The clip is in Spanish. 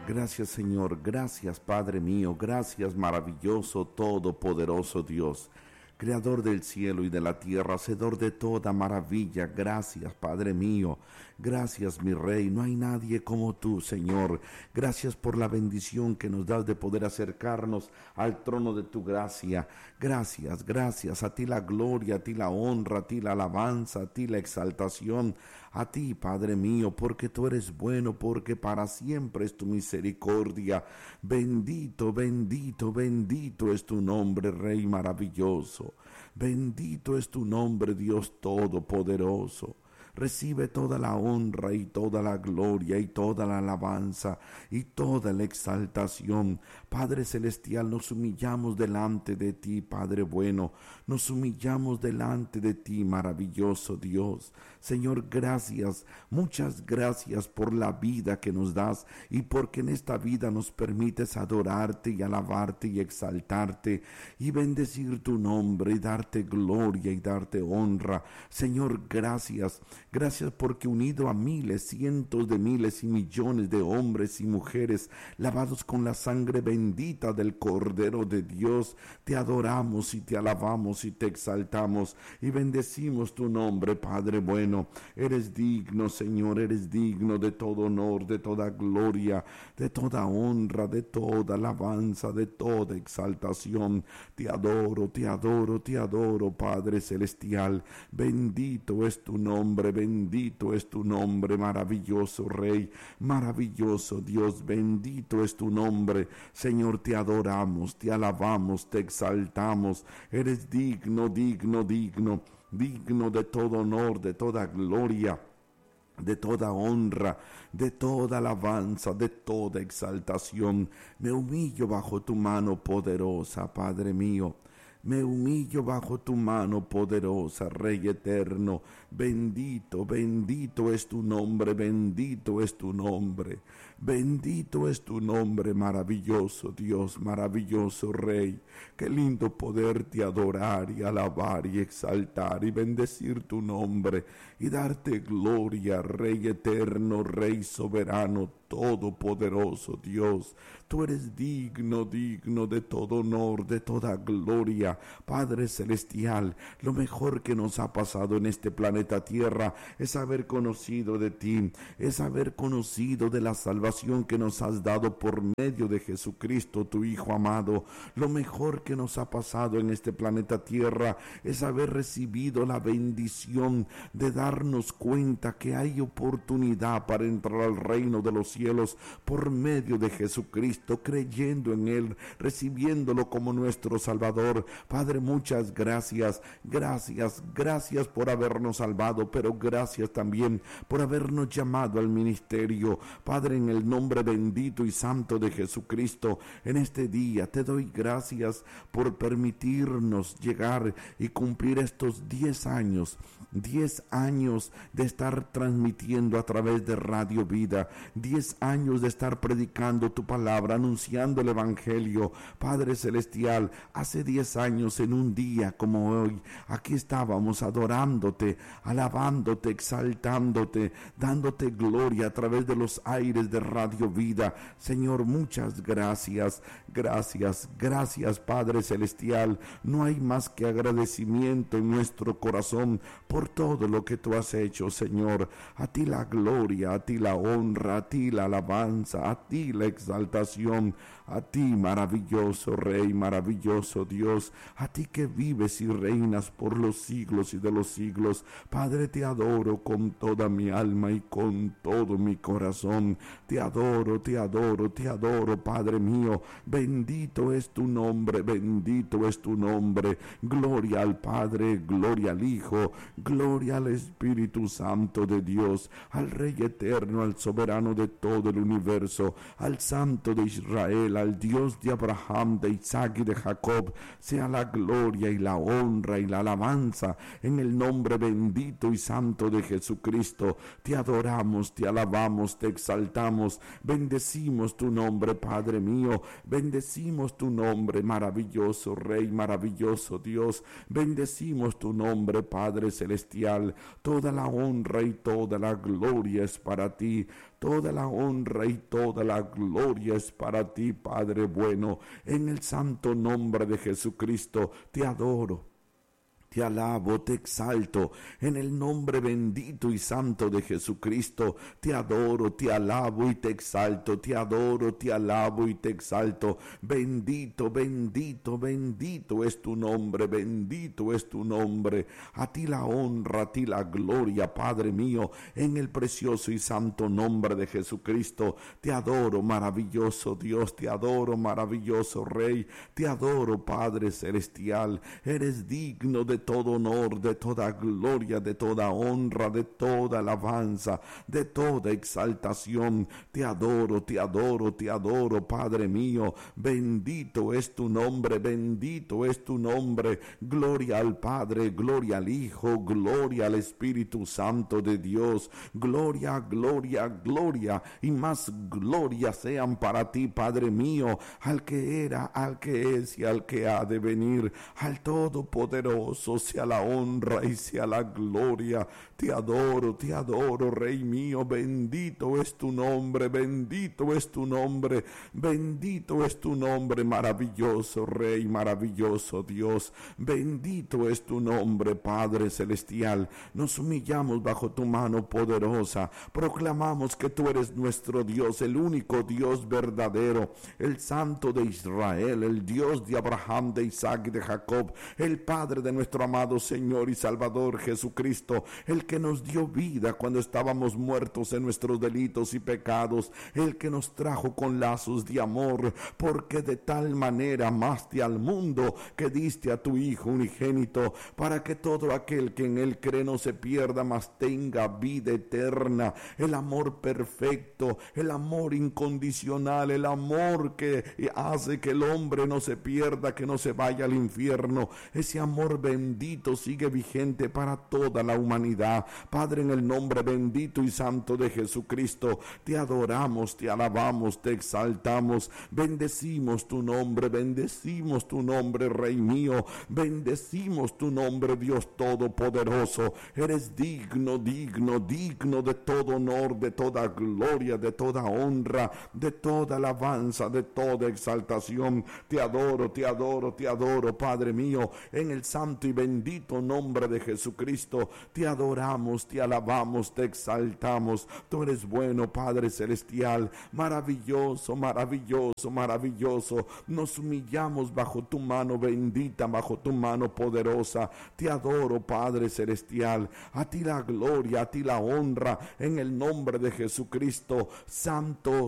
Gracias, Señor, gracias, Padre mío, gracias, maravilloso, todopoderoso Dios, Creador del cielo y de la tierra, hacedor de toda maravilla. Gracias, Padre mío. Gracias, mi Rey. No hay nadie como tú, Señor. Gracias por la bendición que nos das de poder acercarnos al trono de tu gracia. Gracias, gracias. A ti la gloria, a ti la honra, a ti la alabanza, a ti la exaltación. A ti, Padre mío, porque tú eres bueno, porque para siempre es tu misericordia. Bendito, bendito, bendito es tu nombre, Rey maravilloso. Bendito es tu nombre, Dios todopoderoso. Recibe toda la honra y toda la gloria y toda la alabanza y toda la exaltación. Padre celestial, nos humillamos delante de ti, Padre bueno. Nos humillamos delante de ti, maravilloso Dios. Señor, gracias, muchas gracias por la vida que nos das y porque en esta vida nos permites adorarte y alabarte y exaltarte y bendecir tu nombre y darte gloria y darte honra. Señor, gracias. Gracias porque unido a miles, cientos de miles y millones de hombres y mujeres lavados con la sangre bendita del Cordero de Dios, te adoramos y te alabamos y te exaltamos y bendecimos tu nombre, Padre bueno. Eres digno, Señor, eres digno de todo honor, de toda gloria, de toda honra, de toda alabanza, de toda exaltación. Te adoro, te adoro, te adoro, Padre celestial. Bendito es tu nombre, bendito es tu nombre, maravilloso Rey, maravilloso Dios, bendito es tu nombre. Señor, te adoramos, te alabamos, te exaltamos. Eres digno, digno, digno, digno de todo honor, de toda gloria, de toda honra, de toda alabanza, de toda exaltación. Me humillo bajo tu mano poderosa, Padre mío. Me humillo bajo tu mano poderosa, Rey eterno. Bendito, bendito es tu nombre, bendito es tu nombre. Bendito es tu nombre, maravilloso Dios, maravilloso Rey. Qué lindo poderte adorar y alabar y exaltar y bendecir tu nombre y darte gloria, Rey eterno, Rey soberano, todopoderoso Dios. Tú eres digno, digno de todo honor, de toda gloria. Padre celestial, lo mejor que nos ha pasado en este planeta Tierra es haber conocido de ti, es haber conocido de la salvación que nos has dado por medio de Jesucristo, tu Hijo amado. Lo mejor que nos ha pasado en este planeta Tierra es haber recibido la bendición de darnos cuenta que hay oportunidad para entrar al reino de los cielos por medio de Jesucristo, creyendo en Él, recibiéndolo como nuestro Salvador. Padre, muchas gracias, gracias, gracias por habernos salvado, pero gracias también por habernos llamado al ministerio. Padre, en el nombre bendito y santo de Jesucristo, en este día te doy gracias por permitirnos llegar y cumplir estos 10 años de estar transmitiendo a través de Radio Vida, 10 años de estar predicando tu palabra, anunciando el Evangelio. Padre celestial, hace 10 años en un día como hoy, aquí estábamos adorándote, alabándote, exaltándote, dándote gloria a través de los aires de Radio Vida. Señor, muchas gracias, gracias, gracias, Padre celestial. No hay más que agradecimiento en nuestro corazón por todo lo que tú has hecho, Señor. A ti la gloria, a ti la honra, a ti la alabanza, a ti la exaltación, a ti, maravilloso Rey, maravilloso Dios, a ti que vives y reinas por los siglos y de los siglos. Padre, te adoro con toda mi alma y con todo mi corazón. Te adoro, te adoro, te adoro, Padre mío. Bendito es tu nombre, bendito es tu nombre. Gloria al Padre, gloria al Hijo, gloria al Espíritu Santo de Dios, al Rey eterno, al soberano de todo el universo, al Santo de Israel, al Dios de Abraham, de Isaac y de Jacob. Sea la gloria y la honra y la alabanza en el nombre bendito y santo de Jesucristo. Te adoramos, te alabamos, te exaltamos, bendecimos tu nombre, Padre mío, bendecimos tu nombre, maravilloso Rey, maravilloso Dios, bendecimos tu nombre, Padre celestial. Celestial. Toda la honra y toda la gloria es para ti. Toda la honra y toda la gloria es para ti, Padre bueno. En el santo nombre de Jesucristo te adoro. Te alabo, te exalto, en el nombre bendito y santo de Jesucristo. Te adoro, te alabo y te exalto. Te adoro, te alabo y te exalto. Bendito, bendito, bendito es tu nombre, bendito es tu nombre. A ti la honra, a ti la gloria, Padre mío, en el precioso y santo nombre de Jesucristo. Te adoro, maravilloso Dios, te adoro, maravilloso Rey. Te adoro, Padre celestial. Eres digno de todo honor, de toda gloria, de toda honra, de toda alabanza, de toda exaltación. Te adoro, te adoro, te adoro, Padre mío. Bendito es tu nombre, bendito es tu nombre. Gloria al Padre, gloria al Hijo, gloria al Espíritu Santo de Dios. Gloria, gloria, gloria y más gloria sean para ti, Padre mío, al que era, al que es y al que ha de venir, al Todopoderoso. Sea la honra y sea la gloria. Te adoro, Rey mío. Bendito es tu nombre, bendito es tu nombre, bendito es tu nombre, maravilloso Rey, maravilloso Dios. Bendito es tu nombre, Padre celestial. Nos humillamos bajo tu mano poderosa. Proclamamos que tú eres nuestro Dios, el único Dios verdadero, el Santo de Israel, el Dios de Abraham, de Isaac y de Jacob, el Padre de nuestro amado Señor y Salvador Jesucristo, el que nos dio vida cuando estábamos muertos en nuestros delitos y pecados, el que nos trajo con lazos de amor, porque de tal manera amaste al mundo que diste a tu Hijo unigénito, para que todo aquel que en él cree no se pierda, mas tenga vida eterna. El amor perfecto, el amor incondicional, el amor que hace que el hombre no se pierda, que no se vaya al infierno. Ese amor bendito sigue vigente para toda la humanidad. Padre, en el nombre bendito y santo de Jesucristo, te adoramos, te alabamos, te exaltamos, bendecimos tu nombre, Rey mío, bendecimos tu nombre, Dios Todopoderoso. Eres digno, digno, digno de todo honor, de toda gloria, de toda honra, de toda alabanza, de toda exaltación. Te adoro, te adoro, te adoro, Padre mío, en el santo y bendito nombre de Jesucristo. Te adoramos, te alabamos, te exaltamos. Tú eres bueno, Padre celestial, maravilloso, maravilloso, maravilloso. Nos humillamos bajo tu mano bendita, bajo tu mano poderosa. Te adoro, Padre celestial. A ti la gloria, a ti la honra, en el nombre de Jesucristo. Santo,